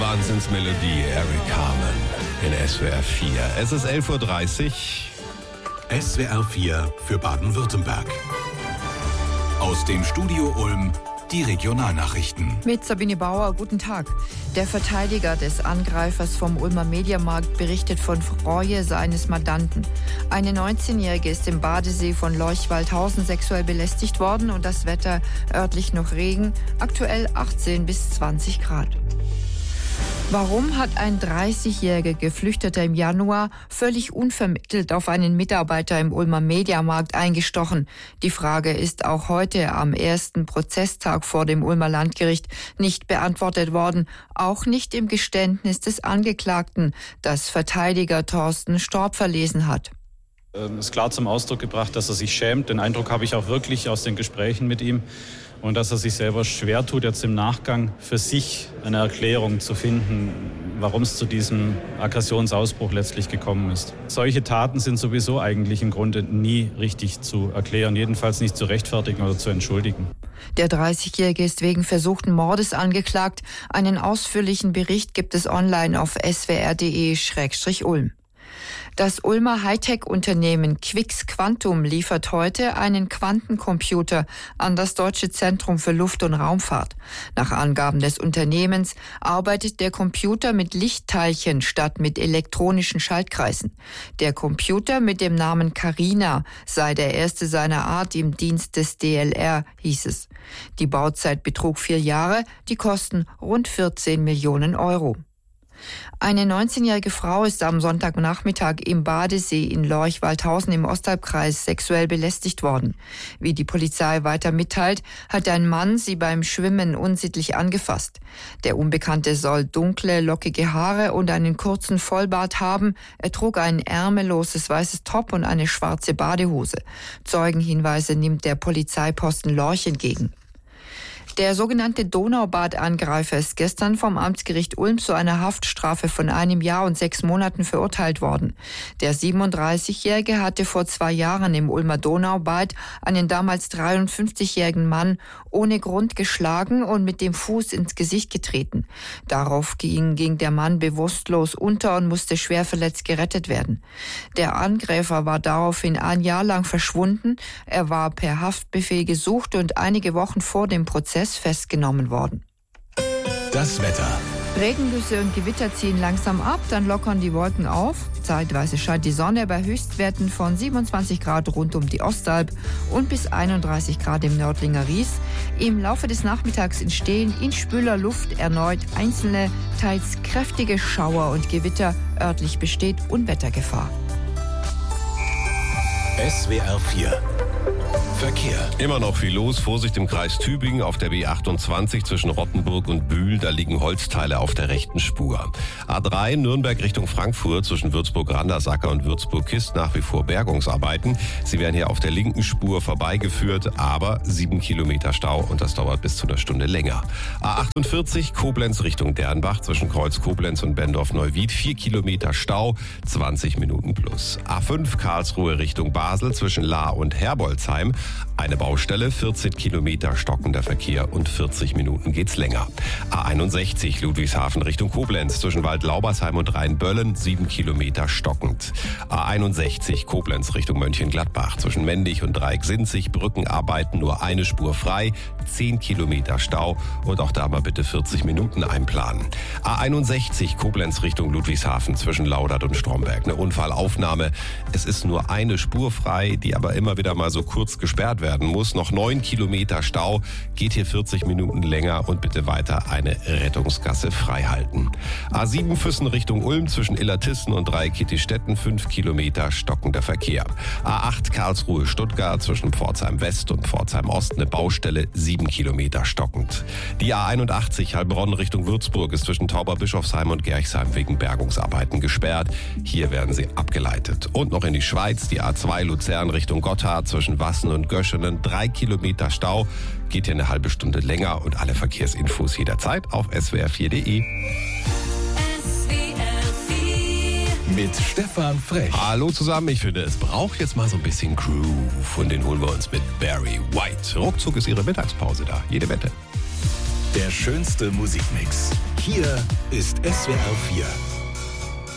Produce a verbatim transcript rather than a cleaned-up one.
Wahnsinnsmelodie, Eric Carmen in S W R vier. Es ist elf Uhr dreißig. S W R vier für Baden-Württemberg. Aus dem Studio Ulm die Regionalnachrichten. Mit Sabine Bauer, guten Tag. Der Verteidiger des Angreifers vom Ulmer Mediamarkt berichtet von Reue seines Mandanten. Eine neunzehnjährige ist im Badesee von Leuchwaldhausen sexuell belästigt worden und das Wetter örtlich noch Regen, aktuell achtzehn bis zwanzig Grad. Warum hat ein dreißigjähriger Geflüchteter im Januar völlig unvermittelt auf einen Mitarbeiter im Ulmer Mediamarkt eingestochen? Die Frage ist auch heute am ersten Prozesstag vor dem Ulmer Landgericht nicht beantwortet worden, auch nicht im Geständnis des Angeklagten, das Verteidiger Thorsten Storb verlesen hat. Es ist klar zum Ausdruck gebracht, dass er sich schämt. Den Eindruck habe ich auch wirklich aus den Gesprächen mit ihm. Und dass er sich selber schwer tut, jetzt im Nachgang für sich eine Erklärung zu finden, warum es zu diesem Aggressionsausbruch letztlich gekommen ist. Solche Taten sind sowieso eigentlich im Grunde nie richtig zu erklären, jedenfalls nicht zu rechtfertigen oder zu entschuldigen. Der dreißigjährige ist wegen versuchten Mordes angeklagt. Einen ausführlichen Bericht gibt es online auf s w r punkt d e slash ulm. Das Ulmer Hightech-Unternehmen Quix Quantum liefert heute einen Quantencomputer an das Deutsche Zentrum für Luft- und Raumfahrt. Nach Angaben des Unternehmens arbeitet der Computer mit Lichtteilchen statt mit elektronischen Schaltkreisen. Der Computer mit dem Namen Carina sei der erste seiner Art im Dienst des D L R, hieß es. Die Bauzeit betrug vier Jahre, die Kosten rund vierzehn Millionen Euro. Eine neunzehnjährige Frau ist am Sonntagnachmittag im Badesee in Leuchwaldhausen im Ostalbkreis sexuell belästigt worden. Wie die Polizei weiter mitteilt, hat ein Mann sie beim Schwimmen unsittlich angefasst. Der Unbekannte soll dunkle, lockige Haare und einen kurzen Vollbart haben. Er trug ein ärmelloses weißes Top und eine schwarze Badehose. Zeugenhinweise nimmt der Polizeiposten Lorch entgegen. Der sogenannte Donaubad-Angreifer ist gestern vom Amtsgericht Ulm zu einer Haftstrafe von einem Jahr und sechs Monaten verurteilt worden. Der siebenunddreißigjährige hatte vor zwei Jahren im Ulmer Donaubad einen damals dreiundfünfzigjährigen Mann ohne Grund geschlagen und mit dem Fuß ins Gesicht getreten. Darauf ging, ging der Mann bewusstlos unter und musste schwer verletzt gerettet werden. Der Angreifer war daraufhin ein Jahr lang verschwunden. Er war per Haftbefehl gesucht und einige Wochen vor dem Prozess festgenommen worden. Das Wetter. Regengüsse und Gewitter ziehen langsam ab, dann lockern die Wolken auf. Zeitweise scheint die Sonne bei Höchstwerten von siebenundzwanzig Grad rund um die Ostalb und bis einunddreißig Grad im Nördlinger Ries. Im Laufe des Nachmittags entstehen in schwüler Luft erneut einzelne, teils kräftige Schauer und Gewitter. Örtlich besteht Unwettergefahr. S W R vier. Verkehr. Immer noch viel los. Vorsicht im Kreis Tübingen auf der B achtundzwanzig zwischen Rottenburg und Bühl. Da liegen Holzteile auf der rechten Spur. A drei Nürnberg Richtung Frankfurt zwischen Würzburg-Randersacker und Würzburg-Kist nach wie vor Bergungsarbeiten. Sie werden hier auf der linken Spur vorbeigeführt, aber sieben Kilometer Stau und das dauert bis zu einer Stunde länger. A achtundvierzig Koblenz Richtung Dernbach zwischen Kreuz Koblenz und Bendorf-Neuwied. vier Kilometer Stau, zwanzig Minuten plus. A fünf Karlsruhe Richtung Basel zwischen Lahr und Herbolzheim. Eine Baustelle, vierzehn Kilometer stockender Verkehr und vierzig Minuten geht's länger. A einundsechzig Ludwigshafen Richtung Koblenz zwischen Waldlaubersheim und Rheinböllen, sieben Kilometer stockend. A einundsechzig Koblenz Richtung Mönchengladbach zwischen Mendig und Dreieck-Sinzig, Brückenarbeiten nur eine Spur frei, zehn Kilometer Stau und auch da mal bitte vierzig Minuten einplanen. A einundsechzig Koblenz Richtung Ludwigshafen zwischen Laudert und Stromberg. Eine Unfallaufnahme. Es ist nur eine Spur frei, die aber immer wieder mal so kurz gesperrt werden muss. Noch neun Kilometer Stau, geht hier vierzig Minuten länger und bitte weiter eine Rettungsgasse frei halten. A sieben Füssen Richtung Ulm zwischen Illertissen und Dreieckittistetten, fünf Kilometer stockender Verkehr. A acht Karlsruhe Stuttgart zwischen Pforzheim West und Pforzheim Ost eine Baustelle, sieben Kilometer stockend. Die A einundachtzig Heilbronn Richtung Würzburg ist zwischen Tauberbischofsheim und Gerchsheim wegen Bergungsarbeiten gesperrt. Hier werden sie abgeleitet. Und noch in die Schweiz, die A zwei Luzern Richtung Gotthard zwischen Wassen und Göschenen, drei Kilometer Stau, geht hier eine halbe Stunde länger und alle Verkehrsinfos jederzeit auf s w r vier punkt d e. Mit Stefan Frech. Hallo zusammen, ich finde, es braucht jetzt mal so ein bisschen Groove und den holen wir uns mit Barry White. Ruckzuck ist ihre Mittagspause da, jede Wette. Der schönste Musikmix. Hier ist S W R vier.